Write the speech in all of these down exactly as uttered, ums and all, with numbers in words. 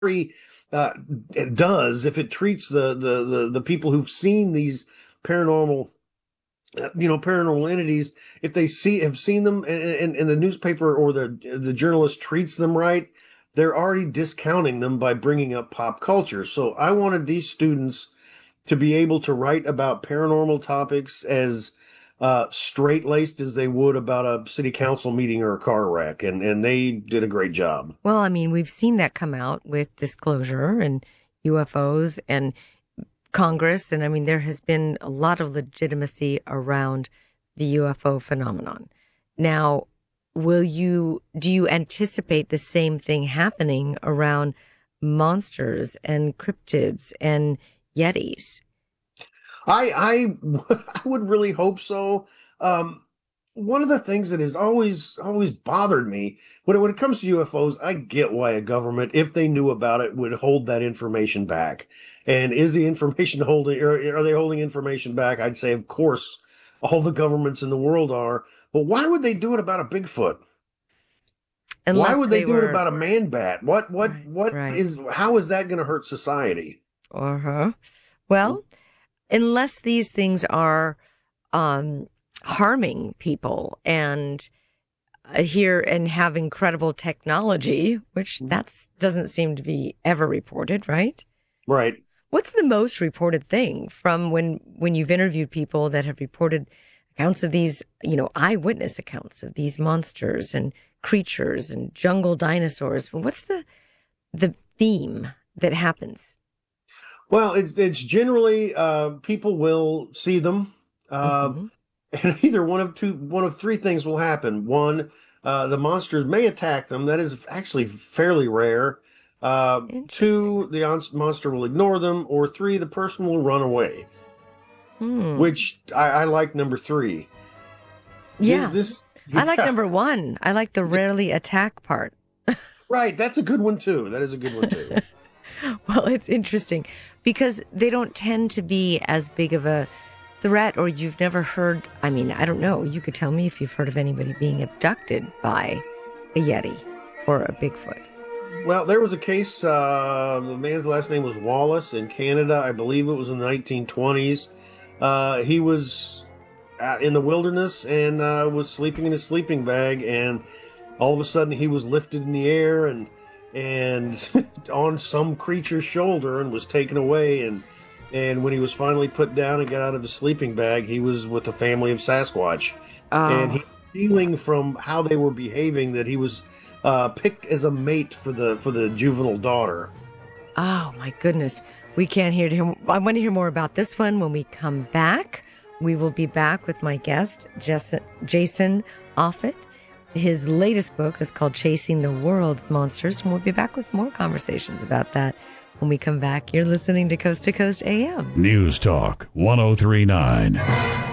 uh, it does if it treats the, the, the, the people who've seen these paranormal, uh, you know, paranormal entities, if they see have seen them and, and, and the newspaper or the the journalist treats them right, they're already discounting them by bringing up pop culture. So I wanted these students to be able to write about paranormal topics as uh, straight-laced as they would about a city council meeting or a car wreck, and, and they did a great job. Well, I mean, we've seen that come out with disclosure and U F Os and Congress, and I mean, there has been a lot of legitimacy around the U F O phenomenon. Now, will you, do you anticipate the same thing happening around monsters and cryptids and Yetis? I, I, I would really hope so. Um, one of the things that has always, always bothered me when it, when it comes to U F Os, I get why a government, if they knew about it, would hold that information back. And is the information holding, or are they holding information back? I'd say, of course, all the governments in the world are. But why would they do it about a Bigfoot? Unless why would they, they do were... it about a man bat? What, what, right, what right. is, how is that going to hurt society? Uh-huh. Well, unless these things are um, harming people and uh, here and have incredible technology, which that's doesn't seem to be ever reported, right? Right. What's the most reported thing from when, when you've interviewed people that have reported accounts of these, you know, eyewitness accounts of these monsters and creatures and jungle dinosaurs? What's the the theme that happens? Well, it's it's generally uh, people will see them, uh, mm-hmm. and either one of two, one of three things will happen. One, uh, the monsters may attack them. That is actually fairly rare. Uh, two, the monster will ignore them, or three, the person will run away. Hmm. Which I, I like number three. Yeah, this, yeah. I like number one. I like the rarely attack part. Right, that's a good one too. That is a good one too. Well, it's interesting because they don't tend to be as big of a threat, or you've never heard, I mean, I don't know, you could tell me if you've heard of anybody being abducted by a Yeti or a Bigfoot. Well, there was a case, uh, the man's last name was Wallace in Canada. I believe it was in the nineteen twenties. Uh, he was in the wilderness and uh, was sleeping in his sleeping bag, and all of a sudden he was lifted in the air and and on some creature's shoulder and was taken away. And and when he was finally put down and got out of his sleeping bag, he was with a family of Sasquatch. Oh. And he feeling from how they were behaving that he was uh, picked as a mate for the for the juvenile daughter. Oh my goodness. We can't hear him. I want to hear more about this one when we come back. We will be back with my guest, Jason Offutt. His latest book is called Chasing the World's Monsters, and we'll be back with more conversations about that when we come back. You're listening to Coast to Coast A M. News Talk one oh three point nine.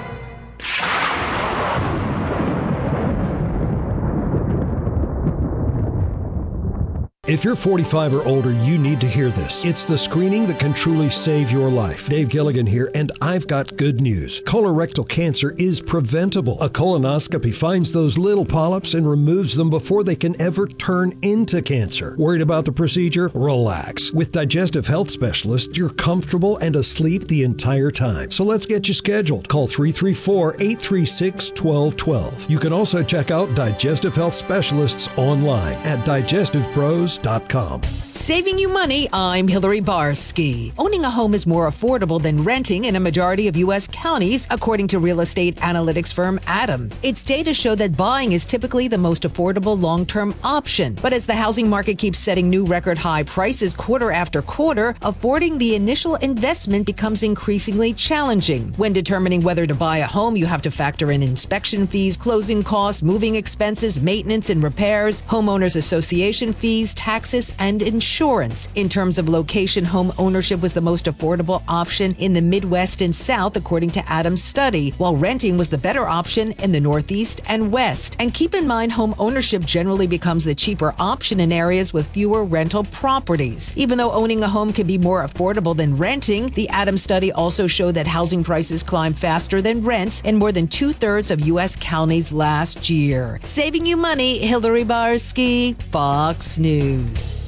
If you're forty-five or older, you need to hear this. It's the screening that can truly save your life. Dave Gilligan here, and I've got good news. Colorectal cancer is preventable. A colonoscopy finds those little polyps and removes them before they can ever turn into cancer. Worried about the procedure? Relax. With Digestive Health Specialists, you're comfortable and asleep the entire time. So let's get you scheduled. Call three three four, eight three six, one two one two. You can also check out Digestive Health Specialists online at digestive pros dot com. Saving you money, I'm Hillary Barsky. Owning a home is more affordable than renting in a majority of U S counties, according to real estate analytics firm Adam. Its data show that buying is typically the most affordable long-term option. But as the housing market keeps setting new record high prices quarter after quarter, affording the initial investment becomes increasingly challenging. When determining whether to buy a home, you have to factor in inspection fees, closing costs, moving expenses, maintenance and repairs, homeowners association fees, taxes, and insurance. In terms of location, home ownership was the most affordable option in the Midwest and South, according to Adam's study, while renting was the better option in the Northeast and West. And keep in mind, home ownership generally becomes the cheaper option in areas with fewer rental properties. Even though owning a home can be more affordable than renting, the Adams study also showed that housing prices climb faster than rents in more than two-thirds of U S counties last year. Saving you money, Hillary Barsky, Fox News.